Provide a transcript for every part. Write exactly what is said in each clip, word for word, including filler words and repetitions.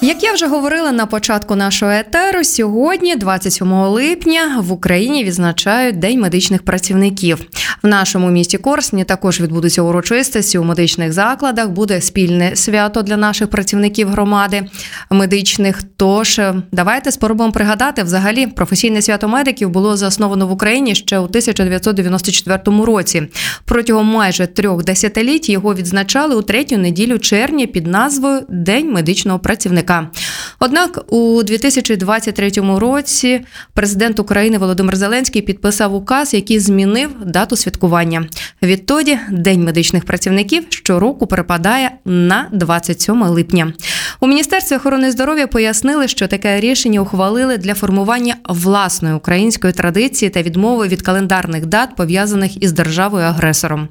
Як я вже говорила на початку нашого етеру, сьогодні, двадцять сьомого липня, в Україні відзначають День медичних працівників. В нашому місті Корсуні також відбудуться урочистості у медичних закладах. Буде спільне свято для наших працівників громади медичних. Тож, давайте спробуємо пригадати. Взагалі, професійне свято медиків було засновано в Україні ще у тисяча дев'ятсот дев'яносто четвертому році. Протягом майже трьох десятиліть його відзначали у третю неділю червня під назвою День медичного працівника. Однак у дві тисячі двадцять третьому році президент України Володимир Зеленський підписав указ, який змінив дату святкування. Відтоді День медичних працівників щороку припадає на двадцять сьоме липня. У Міністерстві охорони здоров'я пояснили, що таке рішення ухвалили для формування власної української традиції та відмови від календарних дат, пов'язаних із державою-агресором.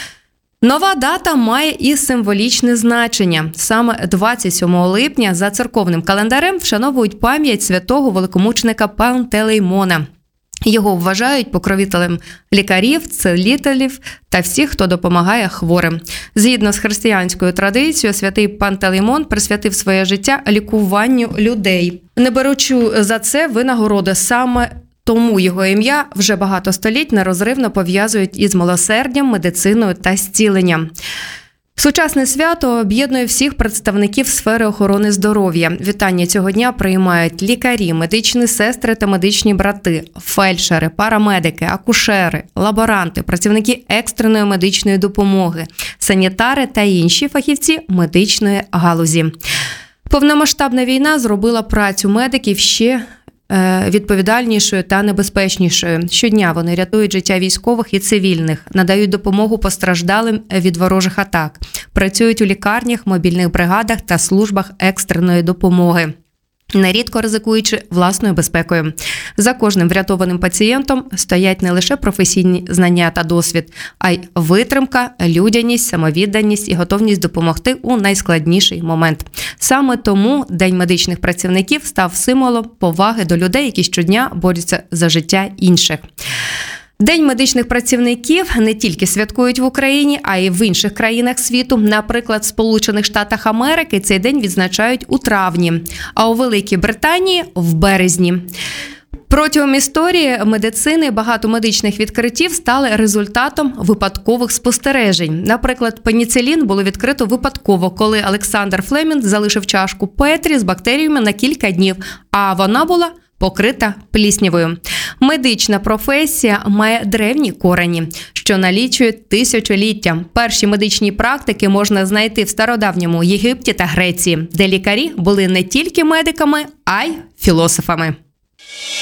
Нова дата має і символічне значення. Саме двадцять сьомого липня за церковним календарем вшановують пам'ять святого великомученика Пантелеймона. Його вважають покровителем лікарів, цілителів та всіх, хто допомагає хворим. Згідно з християнською традицією, святий Пантелеймон присвятив своє життя лікуванню людей, не беручи за це винагороди. Саме тому його ім'я вже багато століть нерозривно пов'язують із милосердям, медициною та зціленням. Сучасне свято об'єднує всіх представників сфери охорони здоров'я. Вітання цього дня приймають лікарі, медичні сестри та медичні брати, фельдшери, парамедики, акушери, лаборанти, працівники екстреної медичної допомоги, санітари та інші фахівці медичної галузі. Повномасштабна війна зробила працю медиків ще відповідальнішою та небезпечнішою. Щодня вони рятують життя військових і цивільних, надають допомогу постраждалим від ворожих атак, працюють у лікарнях, мобільних бригадах та службах екстреної допомоги, нерідко ризикуючи власною безпекою. За кожним врятованим пацієнтом стоять не лише професійні знання та досвід, а й витримка, людяність, самовідданість і готовність допомогти у найскладніший момент. Саме тому День медичних працівників став символом поваги до людей, які щодня борються за життя інших. День медичних працівників не тільки святкують в Україні, а й в інших країнах світу. Наприклад, в Сполучених Штатах Америки цей день відзначають у травні, а у Великій Британії – в березні. Протягом історії медицини багато медичних відкриттів стали результатом випадкових спостережень. Наприклад, пеніцилін було відкрито випадково, коли Олександр Флемінг залишив чашку Петрі з бактеріями на кілька днів, а вона була покрита пліснявою. Медична професія має древні корені, що налічують тисячоліття. Перші медичні практики можна знайти в стародавньому Єгипті та Греції, де лікарі були не тільки медиками, а й філософами.